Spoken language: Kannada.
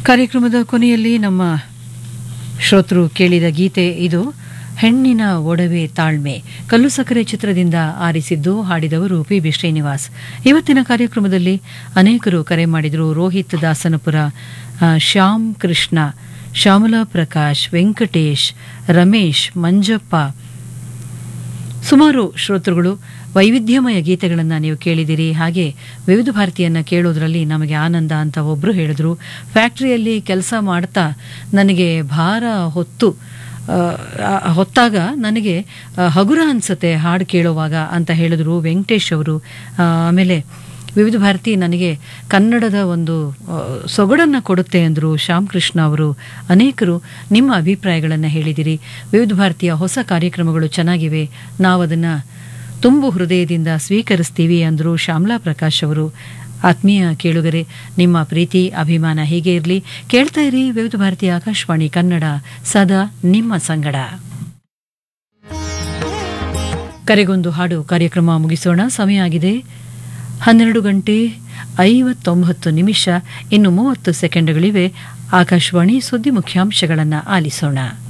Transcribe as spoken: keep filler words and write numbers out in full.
ಕಾರ್ಯಕ್ರಮದ ಕೊನೆಯಲ್ಲಿ ನಮ್ಮ ಶ್ರೋತೃ ಕೇಳಿದ ಗೀತೆ ಇದು. ಹೆಣ್ಣಿನ ಒಡವೆ ತಾಳ್ಮೆ, ಕಲ್ಲು ಸಕ್ಕರೆ ಚಿತ್ರದಿಂದ ಆರಿಸಿದ್ದು, ಹಾಡಿದವರು ಪಿ ಬಿ ಶ್ರೀನಿವಾಸ್. ಇವತ್ತಿನ ಕಾರ್ಯಕ್ರಮದಲ್ಲಿ ಅನೇಕರು ಕರೆ ಮಾಡಿದರು. ರೋಹಿತ್ ದಾಸನಪುರ, ಶ್ಯಾಮ್ ಕೃಷ್ಣ, ಶ್ಯಾಮಲಾ ಪ್ರಕಾಶ್, ವೆಂಕಟೇಶ್, ರಮೇಶ್, ಮಂಜಪ್ಪ, ಸುಮಾರು ಶ್ರೋತೃಗಳು ವೈವಿಧ್ಯಮಯ ಗೀತೆಗಳನ್ನು ನೀವು ಕೇಳಿದಿರಿ. ಹಾಗೆ ವಿವಿಧ ಭಾರತಿಯನ್ನು ಕೇಳೋದ್ರಲ್ಲಿ ನಮಗೆ ಆನಂದ ಅಂತ ಒಬ್ಬರು ಹೇಳಿದ್ರು. ಫ್ಯಾಕ್ಟ್ರಿಯಲ್ಲಿ ಕೆಲಸ ಮಾಡ್ತಾ ನನಗೆ ಭಾರ ಹೊತ್ತು ಹೊತ್ತಾಗ ನನಗೆ ಹಗುರ ಅನಿಸುತ್ತೆ ಹಾಡು ಕೇಳುವಾಗ ಅಂತ ಹೇಳಿದ್ರು ವೆಂಕಟೇಶ್ ಅವರು. ಆಮೇಲೆ ವಿವಿಧ ಭಾರತಿ ನನಗೆ ಕನ್ನಡದ ಒಂದು ಸೊಗಡನ್ನು ಕೊಡುತ್ತೆ ಅಂದರು ಶ್ಯಾಮ್ ಕೃಷ್ಣ ಅವರು. ಅನೇಕರು ನಿಮ್ಮ ಅಭಿಪ್ರಾಯಗಳನ್ನು ಹೇಳಿದಿರಿ. ವಿವಿಧ ಭಾರತೀಯ ಹೊಸ ಕಾರ್ಯಕ್ರಮಗಳು ಚೆನ್ನಾಗಿವೆ, ನಾವು ಅದನ್ನು ತುಂಬು ಹೃದಯದಿಂದ ಸ್ವೀಕರಿಸ್ತೀವಿ ಅಂದರು ಶ್ಯಾಮಲಾ ಪ್ರಕಾಶ್ ಅವರು. ಆತ್ಮೀಯ ಕೇಳುಗರೆ, ನಿಮ್ಮ ಪ್ರೀತಿ ಅಭಿಮಾನ ಹೀಗೆ ಇರಲಿ. ಕೇಳ್ತಾ ಇರಿ ವಿವಿಧ ಭಾರತೀಯ ಆಕಾಶವಾಣಿ ಕನ್ನಡ, ಸದಾ ನಿಮ್ಮ ಸಂಗಡ. ಕರೆಗೊಂದು ಹಾಡು ಕಾರ್ಯಕ್ರಮ ಮುಗಿಸೋಣ. ಸಮಯ ಆಗಿದೆ ಹನ್ನೆರಡು ಗಂಟೆ ಐವತ್ತೊಂಬತ್ತು ನಿಮಿಷ, ಇನ್ನು ಮೂವತ್ತು ಸೆಕೆಂಡ್ಗಳಿವೆ. ಆಕಾಶವಾಣಿ ಸುದ್ದಿ ಮುಖ್ಯಾಂಶಗಳನ್ನು ಆಲಿಸೋಣ.